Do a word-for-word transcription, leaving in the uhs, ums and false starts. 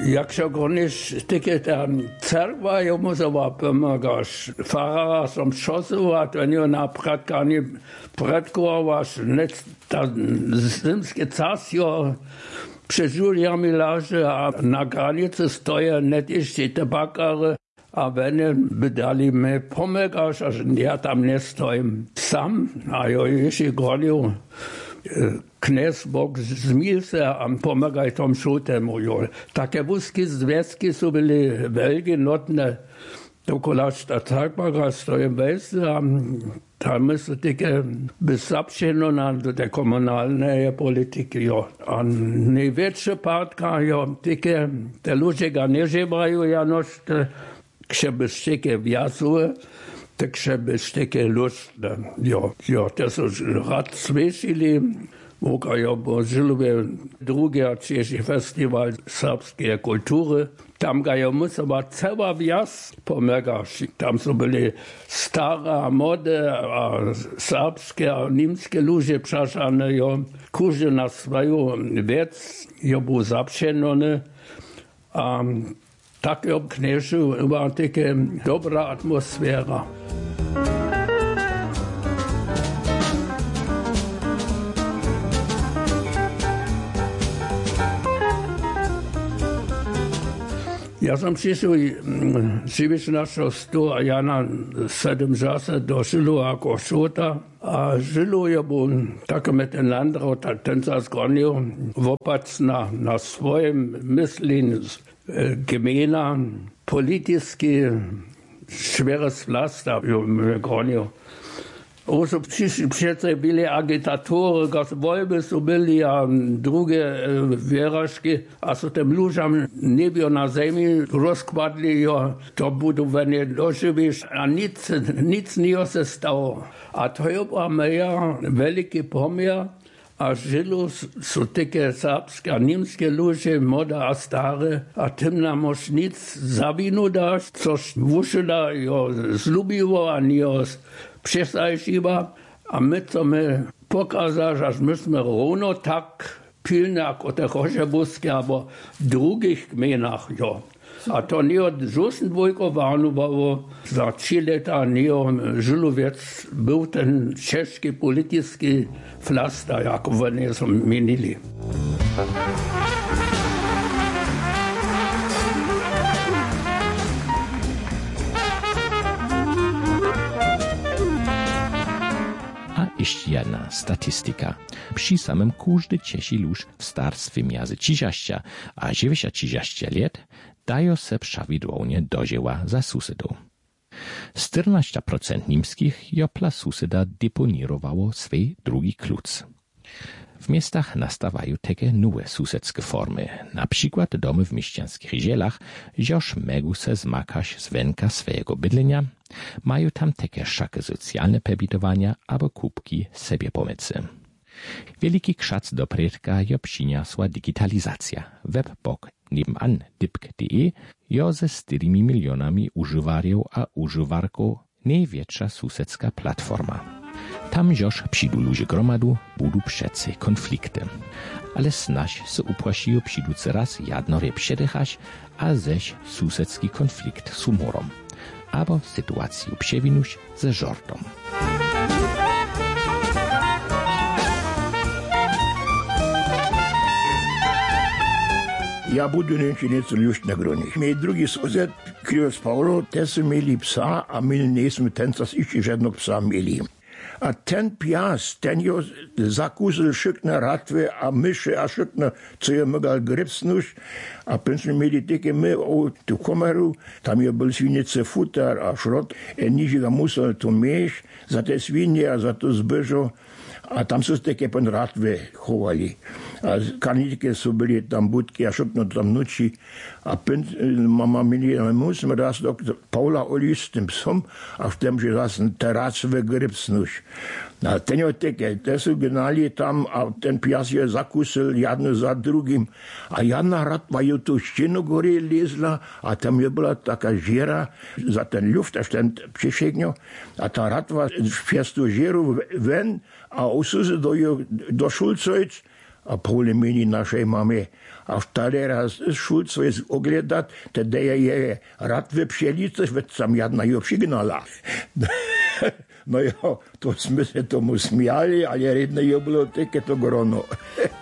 Jakщо гониш таке там церква, йому зава помагаш. Фарара som šosovat, on jo napřed kani předkováš, ne ta zimské carství před Juliami láže a na granici stojí net ještě tabakare a vene by dali mi pomágáš, až já tam nestojím sam, a jo ještě goniu. Kněz Bok zmíl se a pomágaj tom šutemu. Také vůzky zvězky jsou byly velmi notné. Dokola Stadthaltbarer stojím vejse a tam je také bezapšeno na té komunální politiky. Jo. A největší pátka, jo, také te ludzie ga nežívají, janož, křeby štěke vjazuje, takže by štěke lustné. Jo, jo, to jsou rád slyšeli. Voka jo bo žiluje drugi Češi festival srbské kultury. Tam ga jo musela celá vjaz pomágáš. Tam jsou byly stará mode a srbské a nímské luže přažané, jo. Kuže na svou věc, jo, bylo zapšené. A tak jo, kněžu byla také dobrá atmosféra. Ja sam přišel živiš našeho stu a já na sedm čase do Žilu jako šuta. A Žilu je byl také med ten landrat, ten se zgonil opac na, na svojím myslení gemeina, politicky schweres Pflaster gonil. Oso přece byli agitatory, gaz volby jsou byli a druge věrašky a so tem lužam nebio na zemi rozkładli, jo, to budu vene doživiš a nic, nic nije se stalo. A to je byla moja veliki poměr a Žilu jsou také srbské a nímské luže, moda a staré a tím nám už nic zavinu dáš, což vušila, jo, zlubivo a nije přesajšiva a my, co mi pokazáš, až my jsme rovno tak pilné jako te Chošebusky, aber v druhých kmenách, jo. A to nije žusn dvojkovánu, bo za tři leta nije Žilověc byl ten český politický flaster, jako oni jsme měnili. Ještě jedna statistika. Při samym każdy Češi luž v starstwie miazy trzydzieści a dziewięćdziesiąt trzydzieści let dają se prawidłownie dożyła za susedą. czternaście procent niemskich jopla suseda deponirowało swej drugi kluc. W miastach nastawają takie nowe susedzkie formy, na przykład domy w mieścianskich zielach, joż megu se zmakać z wenka swojego bydlenia, mają tam takie szaky socjalne pebitowania albo kubki sobie pomocy. Wielki krzac do predka jo przyniosła digitalizacja. Webbok nebenan dipk kropka de jo ze czterema milionami używarów a używarków największa susedzka platforma. Tam joż przyjdą ludzie gromadu, budu przece konflikty. Ale snaž se upłašijo przyjduce raz jednorę przedychać, a ześ susedzki konflikt z humorom. Abo sytuację przewinuć ze żartom. Ja budu něco ljušt na gronih. Mej drugi sosed, Krios Paulo, te su mieli psa, a my nismo ten čas išći žednog psa mieli. A ten pias, ten jo zakusil šikne ratve a myše a šikne, co je mogal gripsnuš, a pensno mieli teke my o tu komeru, tam je byl svinice futar a šrot, e niži ga musel to meš, za te svinje a za to zbežo, a tam su teke pen ratve chovali. A karnitke su bili tam budke, a šikno tam noči, a pen, mama mili, a musimo raz dok Paula oli s tim psom, a v tem, že raz teracve gripsnuš. A ten jo teke, te su gnali tam, a ten pias je zakusil jedno za drugim, a jedna ratva je tu štěnu gore lezla, a tam je byla taka žera za ten luft, až ten přišekňo, a ta ratva přes tu žeru ven, a usuze do, do šulcojc, a polemini naszej mamy. A wtedy raz Schulz jest ogledat, tedy je rad we pšelice, veď sam jadna jo přignala. No jo, to jsme se tomu smiali, ale redne jo bylo také to grono.